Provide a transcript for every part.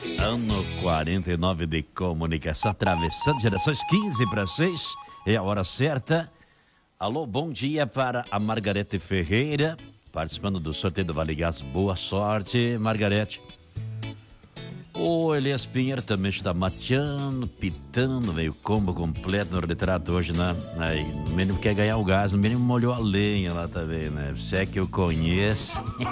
Ano 49 de comunicação, atravessando gerações, 15 para 6, é a hora certa. Alô, bom dia para a Margarete Ferreira, participando do sorteio do Vale Gás. Boa sorte, Margarete. O Elias Pinheiro também está mateando, pitando, meio combo completo no retrato hoje, né? Aí, no mínimo quer ganhar o gás, no mínimo molhou a lenha lá também, né? Se é que eu conheço.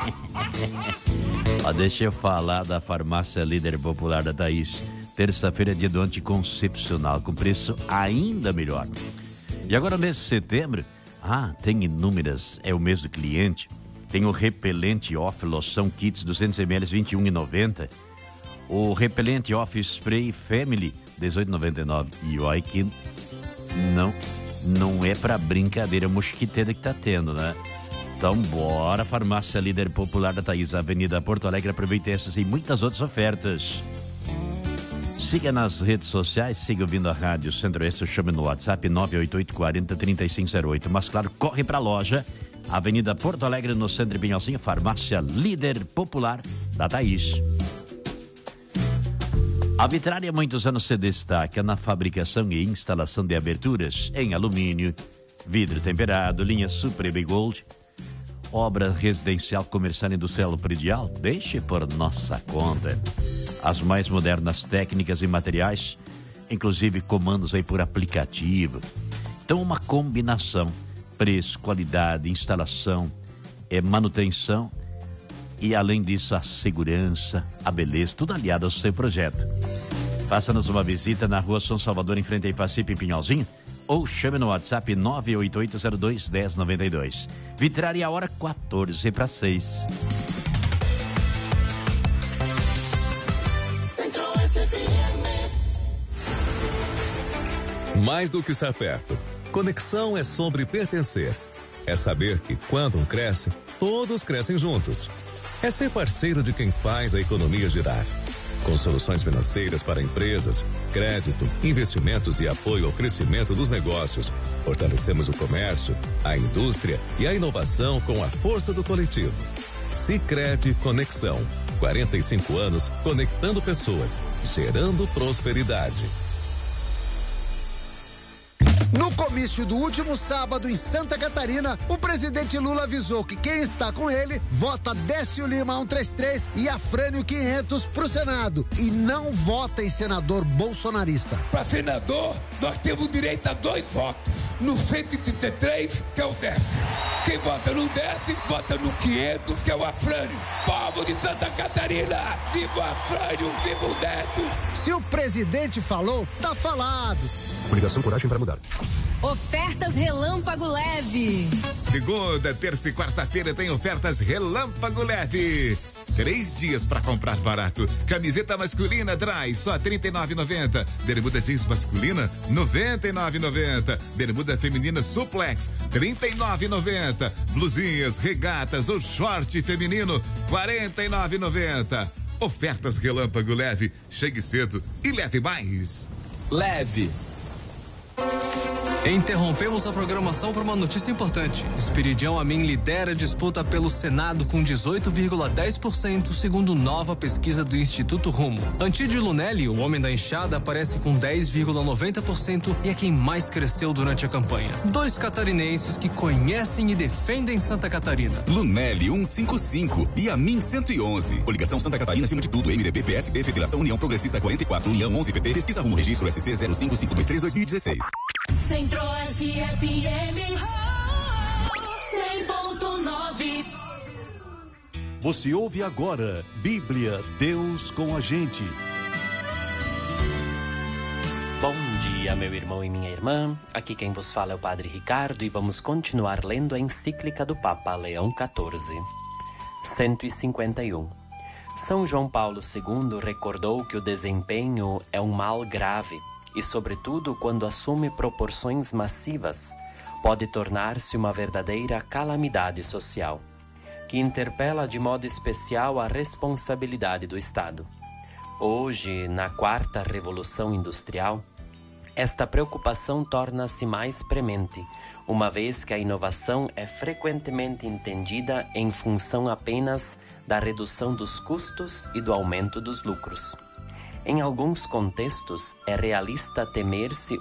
Ó, deixa eu falar da Farmácia Líder Popular da Thaís. Terça-feira é dia do anticoncepcional, com preço ainda melhor. E agora, mês de setembro, tem inúmeras, é o mês do cliente. Tem o repelente off, loção kits 200ml, R$21,90. O repelente off spray family, R$18,99. E olha que não é pra brincadeira mosquiteira que tá tendo, né? Então bora, Farmácia Líder Popular da Thaís, Avenida Porto Alegre, aproveite essas e muitas outras ofertas. Siga nas redes sociais, siga ouvindo a Rádio Centro-Oeste, chame no WhatsApp 98840-3508. Mas claro, corre pra loja, Avenida Porto Alegre, no Centro de Pinhalzinho, Farmácia Líder Popular da Thaís. A Vitrária há muitos anos se destaca na fabricação e instalação de aberturas em alumínio, vidro temperado, linha Supreme Gold, obra residencial, comercial, industrial, predial, deixe por nossa conta. As mais modernas técnicas e materiais, inclusive comandos aí por aplicativo. Então uma combinação, preço, qualidade, instalação, manutenção e além disso a segurança, a beleza, tudo aliado ao seu projeto. Faça-nos uma visita na Rua São Salvador, em frente a Ifacip, em Pinhalzinho, ou chame no WhatsApp 98802-1092. Vitrária, a hora 14 para 6. Mais do que estar perto, conexão é sobre pertencer. É saber que quando um cresce, todos crescem juntos. É ser parceiro de quem faz a economia girar. Com soluções financeiras para empresas, crédito, investimentos e apoio ao crescimento dos negócios, fortalecemos o comércio, a indústria e a inovação com a força do coletivo. Sicredi Conexão. 45 anos conectando pessoas, gerando prosperidade. No comício do último sábado em Santa Catarina, o presidente Lula avisou que quem está com ele vota Décio Lima 133 e Afrânio 500 pro Senado e não vota em senador bolsonarista. Para senador, nós temos direito a 2 votos. No 133, que é o Décio. Quem vota no Décio, vota no 500, que é o Afrânio. Povo de Santa Catarina, viva o Afrânio, viva o Décio. Se o presidente falou, tá falado. Coligação Coragem para Mudar. Ofertas Relâmpago Leve. Segunda, terça e quarta-feira tem ofertas Relâmpago Leve. 3 dias para comprar barato. Camiseta masculina Dry, só R$39,90. Bermuda jeans masculina, R$99,90. Bermuda feminina Suplex, R$39,90. Blusinhas, regatas ou short feminino, R$49,90. Ofertas Relâmpago Leve. Chegue cedo e leve mais. Leve. Interrompemos a programação para uma notícia importante. Esperidião Amin lidera a disputa pelo Senado com 18,10%, segundo nova pesquisa do Instituto Rumo. Antídio Lunelli, o homem da enxada, aparece com 10,90% e é quem mais cresceu durante a campanha. 2 catarinenses que conhecem e defendem Santa Catarina. Lunelli 155 e Amin 111. Coligação Santa Catarina acima de tudo. MDB, PSB, Federação União Progressista 44, União 11, PP, Pesquisa Rumo, Registro SC 05523-2016. Centro-Oeste FM 100.9. Você ouve agora Bíblia, Deus com a gente. Bom dia, meu irmão e minha irmã. Aqui quem vos fala é o Padre Ricardo e vamos continuar lendo a encíclica do Papa Leão XIV. 151. São João Paulo II recordou que o desempenho é um mal grave e, sobretudo, quando assume proporções massivas, pode tornar-se uma verdadeira calamidade social, que interpela de modo especial a responsabilidade do Estado. Hoje, na 4ª Revolução Industrial, esta preocupação torna-se mais premente, uma vez que a inovação é frequentemente entendida em função apenas da redução dos custos e do aumento dos lucros. Em alguns contextos, é realista temer-se